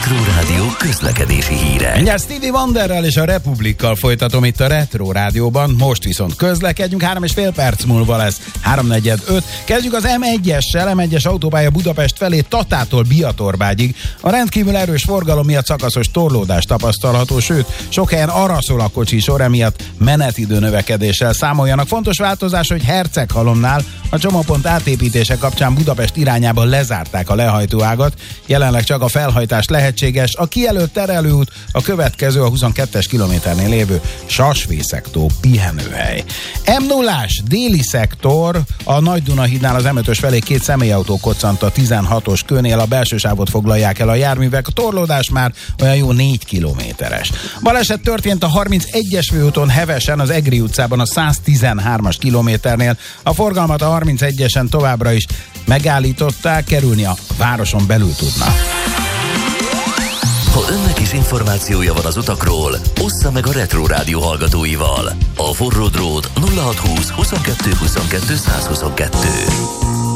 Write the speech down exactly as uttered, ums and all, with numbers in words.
Retro Rádió közlekedési hírek. Mindjárt Stevie Wonderrel és a Republikkal folytatom itt a Retro Rádióban. Most viszont közlekedjünk, három és fél perc múlva lesz háromnegyed öt. Kezdjük az em egyessel, em egyes autópálya Budapest felé Tatától Biatorbágyig. A rendkívül erős forgalom miatt szakaszos torlódás tapasztalható, sőt, sok helyen arra szól a kocsi sor, emiatt menetidő növekedéssel számoljanak. Fontos változás, hogy Herceghalomnál a csomópont átépítése kapcsán Budapest irányába lezárták a lehajtóágat. Jelenleg csak a felhajtás lehetséges. A kijelölt terelőút a következő a huszonkettes kilométernél lévő Sasvészektó pihenőhely. em nullás déli szektor a Nagy-Duna-hídnál az em ötös felé két személyautó koccant a tizenhatos kőnél, a belső sávot foglalják el a járművek, a torlódás már olyan jó négy kilométeres. Baleset történt a harmincegyes főúton Hevesen, az Egri utcában a száztizenhármas kilométernél. A forgalmat a harmincegyesen továbbra is megállították, kerülni a városon belül tudna. Ha önnek is információja van az utakról, ossza meg a Retro Rádió hallgatóival. A forró drót nulla hatszázhúsz huszonkettő huszonkettő százhuszonkettő.